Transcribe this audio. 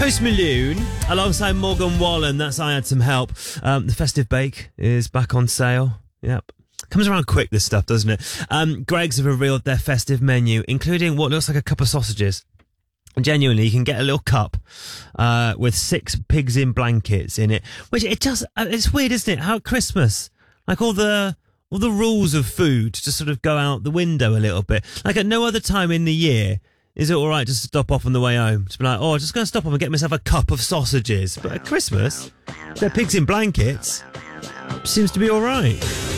Post Malone alongside Morgan Wallen. That's I Had Some Help. The Festive Bake is back on sale. Yep. Comes around quick, this stuff, doesn't it? Greggs have revealed their festive menu, including what looks like a cup of sausages. Genuinely, you can get a little cup with 6 pigs in blankets in it, which it's weird, isn't it? How at Christmas, like all the rules of food just sort of go out the window a little bit. Like at no other time in the year is it all right just to stop off on the way home? Just be like, I'm just going to stop off and get myself a cup of sausages. But at Christmas, they're pigs in blankets. Seems to be all right.